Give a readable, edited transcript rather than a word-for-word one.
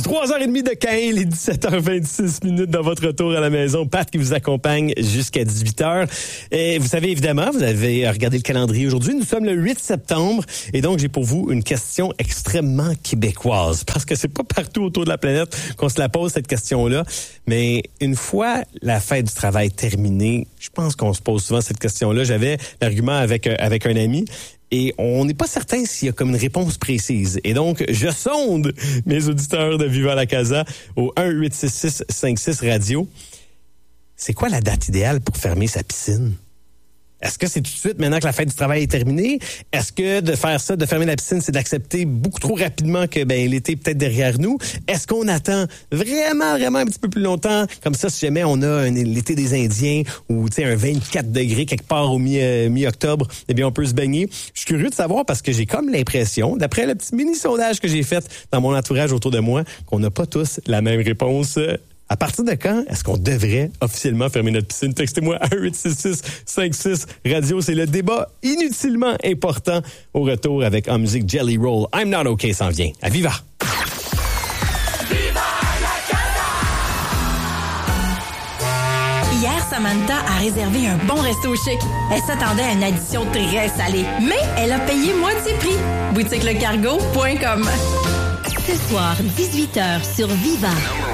3h30 de Caen, les 17h26 dans votre retour à la maison. Pat qui vous accompagne jusqu'à 18h. Et vous savez, évidemment, vous avez regardé le calendrier aujourd'hui. Nous sommes le 8 septembre. Et donc, j'ai pour vous une question extrêmement québécoise. Parce que c'est pas partout autour de la planète qu'on se la pose, cette question-là. Mais une fois la fête du travail terminée, je pense qu'on se pose souvent cette question-là. J'avais l'argument avec un ami. Et on n'est pas certain s'il y a comme une réponse précise. Et donc, je sonde mes auditeurs de Viva la Casa au 1-866-56-radio. C'est quoi la date idéale pour fermer sa piscine? Est-ce que c'est tout de suite maintenant que la fête du travail est terminée? Est-ce que de faire ça, de fermer la piscine, c'est d'accepter beaucoup trop rapidement que l'été est peut-être derrière nous? Est-ce qu'on attend vraiment un petit peu plus longtemps? Comme ça, si jamais on a l'été des Indiens ou un 24 degrés quelque part au mi-octobre, eh bien, on peut se baigner. Je suis curieux de savoir parce que j'ai comme l'impression, d'après le petit mini-sondage que j'ai fait dans mon entourage autour de moi, qu'on n'a pas tous la même réponse. À partir de quand est-ce qu'on devrait officiellement fermer notre piscine? Textez-moi à 1-866-56-radio. C'est le débat inutilement important au retour avec en musique Jelly Roll. I'm Not OK s'en vient. À Viva! Hier, Samantha a réservé un bon resto chic. Elle s'attendait à une addition très salée, mais elle a payé moitié prix. Boutiquelecargo.com. Ce soir, 18h sur Viva.